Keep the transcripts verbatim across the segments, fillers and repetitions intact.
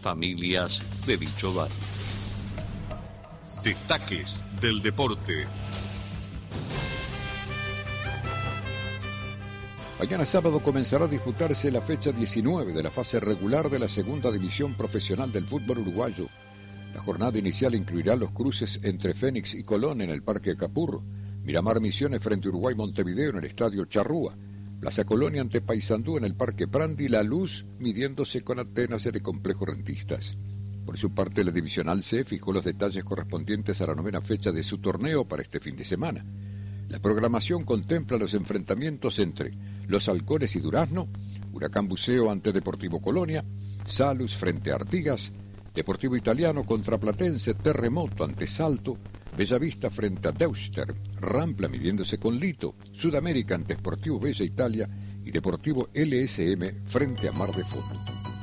familias de dicho barrio. Destaques del deporte. Mañana sábado comenzará a disputarse la fecha diecinueve de la fase regular de la segunda división profesional del fútbol uruguayo. La jornada inicial incluirá los cruces entre Fénix y Colón en el Parque Acapurro, Miramar Misiones frente a Uruguay Montevideo en el Estadio Charrúa, Plaza Colonia ante Paysandú en el Parque Prandi, La Luz midiéndose con Atenas en el Complejo Rentistas. Por su parte, la Divisional C fijó los detalles correspondientes a la novena fecha de su torneo para este fin de semana. La programación contempla los enfrentamientos entre Los Halcones y Durazno, Huracán Buceo ante Deportivo Colonia, Salus frente a Artigas, Deportivo Italiano contra Platense, Terremoto ante Salto, Bellavista frente a Deuster, Rampla midiéndose con Lito, Sudamérica ante Sportivo Bella Italia y Deportivo L S M frente a Mar de Fondo.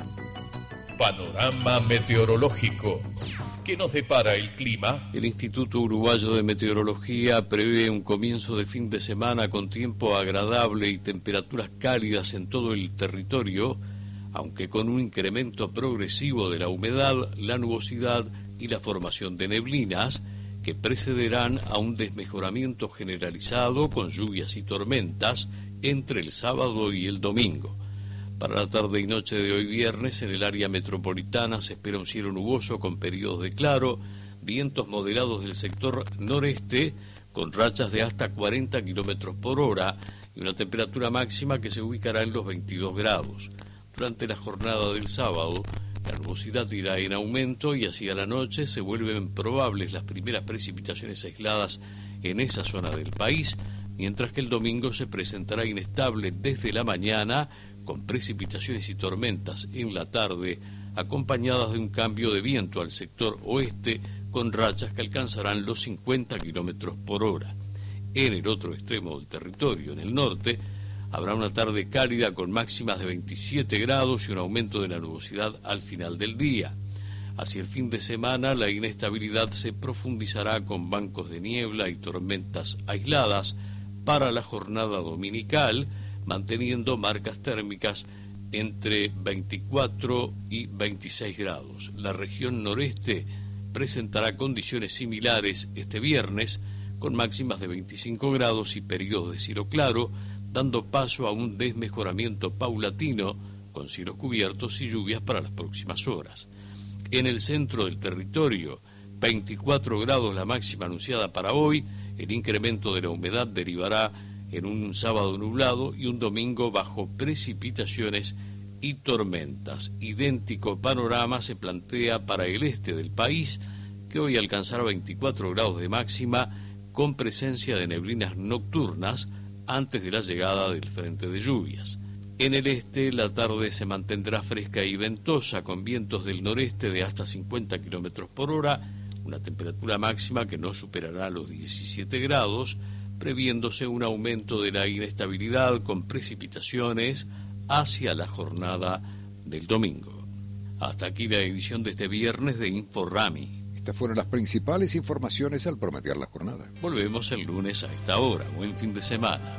Panorama meteorológico. ¿Qué nos depara el clima? El Instituto Uruguayo de Meteorología prevé un comienzo de fin de semana con tiempo agradable y temperaturas cálidas en todo el territorio, aunque con un incremento progresivo de la humedad, la nubosidad y la formación de neblinas, que precederán a un desmejoramiento generalizado con lluvias y tormentas entre el sábado y el domingo. Para la tarde y noche de hoy viernes, en el área metropolitana se espera un cielo nuboso con periodos de claro, vientos moderados del sector noreste con rachas de hasta cuarenta kilómetros por hora y una temperatura máxima que se ubicará en los veintidós grados. Durante la jornada del sábado, la nubosidad irá en aumento y hacia la noche se vuelven probables las primeras precipitaciones aisladas en esa zona del país, mientras que el domingo se presentará inestable desde la mañana, con precipitaciones y tormentas en la tarde, acompañadas de un cambio de viento al sector oeste, con rachas que alcanzarán los cincuenta kilómetros por hora. En el otro extremo del territorio, en el norte, habrá una tarde cálida con máximas de veintisiete grados y un aumento de la nubosidad al final del día. Hacia el fin de semana, la inestabilidad se profundizará con bancos de niebla y tormentas aisladas para la jornada dominical, manteniendo marcas térmicas entre veinticuatro y veintiséis grados. La región noreste presentará condiciones similares este viernes, con máximas de veinticinco grados y periodos de cielo claro, dando paso a un desmejoramiento paulatino, con cielos cubiertos y lluvias para las próximas horas. En el centro del territorio, veinticuatro grados la máxima anunciada para hoy, el incremento de la humedad derivará en un sábado nublado y un domingo bajo precipitaciones y tormentas. Idéntico panorama se plantea para el este del país, que hoy alcanzará veinticuatro grados de máxima, con presencia de neblinas nocturnas antes de la llegada del frente de lluvias. En el este, la tarde se mantendrá fresca y ventosa, con vientos del noreste de hasta cincuenta kilómetros por hora, una temperatura máxima que no superará los diecisiete grados, previéndose un aumento de la inestabilidad con precipitaciones hacia la jornada del domingo. Hasta aquí la edición de este viernes de Inforami. Estas fueron las principales informaciones al promediar la jornada. Volvemos el lunes a esta hora. Buen fin de semana.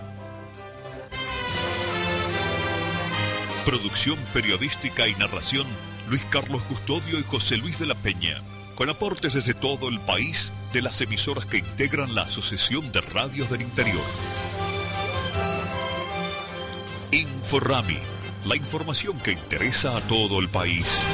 Producción periodística y narración, Luis Carlos Custodio y José Luis de la Peña. Con aportes desde todo el país de las emisoras que integran la Asociación de Radios del Interior. Inforami, la información que interesa a todo el país.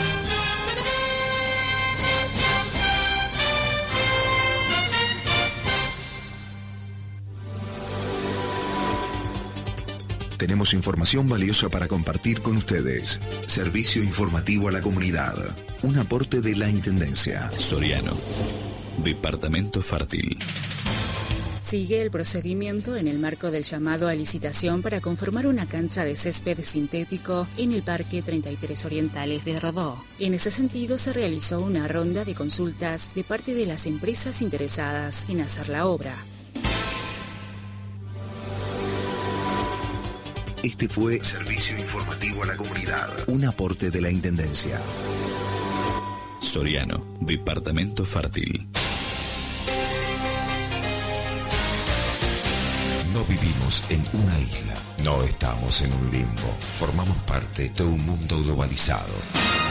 Tenemos información valiosa para compartir con ustedes. Servicio informativo a la comunidad. Un aporte de la Intendencia. Soriano. Departamento Fértil. Sigue el procedimiento en el marco del llamado a licitación para conformar una cancha de césped sintético en el Parque treinta y tres Orientales de Rodó. En ese sentido, se realizó una ronda de consultas de parte de las empresas interesadas en hacer la obra. Este fue Servicio Informativo a la Comunidad, un aporte de la Intendencia. Soriano, Departamento Fértil. No vivimos en una isla, no estamos en un limbo, formamos parte de un mundo globalizado.